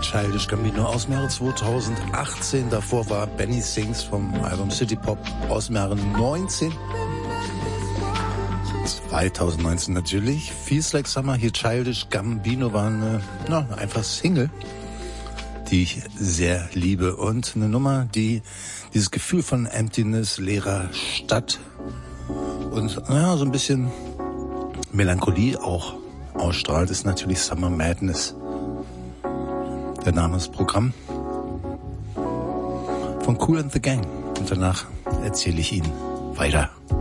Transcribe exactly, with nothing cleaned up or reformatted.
Childish Gambino aus dem Jahre zweitausendachtzehn. Davor war Benny Sings vom Album City Pop aus dem Jahre neunzehn. zweitausendneunzehn natürlich. Feels Like Summer, hier Childish Gambino war eine, na, einfach Single, die ich sehr liebe. Und eine Nummer, die dieses Gefühl von Emptiness, leerer Stadt und naja, so ein bisschen Melancholie auch ausstrahlt, ist natürlich Summer Madness. Der Name ist Programm von Kool and the Gang. Und danach erzähle ich Ihnen weiter.